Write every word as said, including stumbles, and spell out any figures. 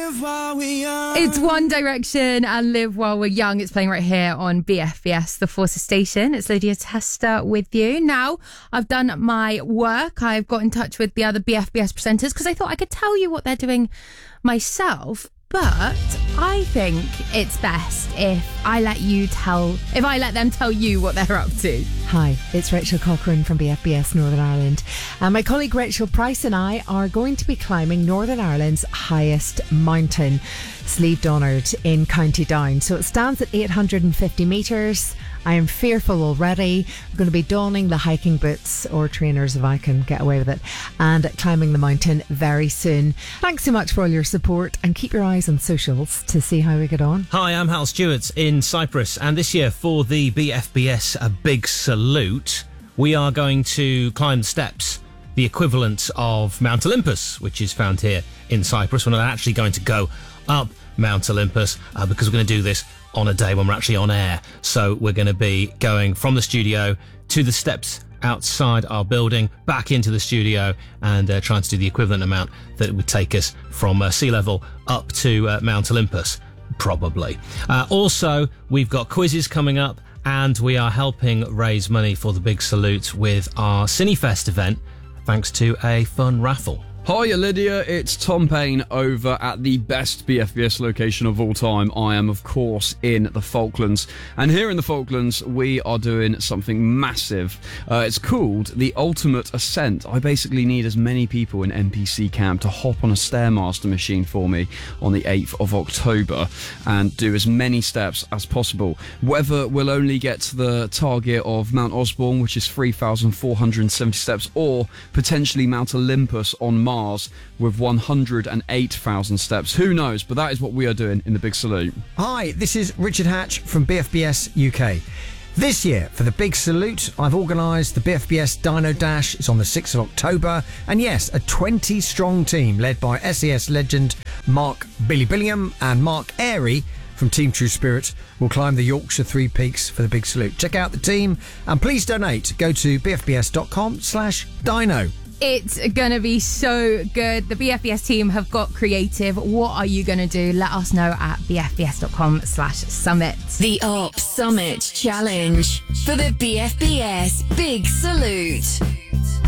live while we're young. It's One Direction and Live While We're Young. It's playing right here on B F B S, the Forces Station. It's Lydia Tester with you. Now, I've done my work. I've got in touch with the other B F B S presenters because I thought I could tell you what they're doing myself. But I think it's best if I let you tell, if I let them tell you what they're up to. Hi, it's Rachel Cochrane from B F B S Northern Ireland. And my colleague Rachel Price and I are going to be climbing Northern Ireland's highest mountain, Slieve Donard in County Down. So it stands at eight hundred fifty metres. I am fearful already. I'm going to be donning the hiking boots or trainers if I can get away with it and climbing the mountain very soon. Thanks so much for all your support and keep your eyes on socials to see how we get on. Hi, I'm Hal Stewart in Cyprus, and this year for the B F B S A Big Salute, we are going to climb the steps, the equivalent of Mount Olympus, which is found here in Cyprus. We're not actually going to go up Mount Olympus uh, because we're going to do this on a day when we're actually on air. So we're going to be going from the studio to the steps outside our building, back into the studio, and uh, trying to do the equivalent amount that it would take us from uh, sea level up to uh, Mount Olympus, probably. Uh, also, we've got quizzes coming up, and we are helping raise money for the Big Salute with our Cinefest event, thanks to a fun raffle. Hiya Lydia, it's Tom Payne over at the best B F B S location of all time. I am, of course, in the Falklands. And here in the Falklands, we are doing something massive. Uh, it's called the Ultimate Ascent. I basically need as many people in N P C camp to hop on a Stairmaster machine for me on the eighth of October and do as many steps as possible. Whether we'll only get to the target of Mount Osborne, which is three thousand four hundred seventy steps, or potentially Mount Olympus on Mars, Mars with one hundred eight thousand steps. Who knows? But that is what we are doing in the Big Salute. Hi, this is Richard Hatch from B F B S U K. This year, for the Big Salute, I've organised the B F B S Dino Dash. It's on the sixth of October. And yes, a twenty-strong team led by S E S legend Mark Billy Billingham and Mark Airy from Team True Spirit will climb the Yorkshire Three Peaks for the Big Salute. Check out the team and please donate. Go to bfbs.com slash dino. It's going to be so good. The B F B S team have got creative. What are you going to do? Let us know at bfbs.com slash summit. The Op Summit Challenge for the B F B S Big Salute.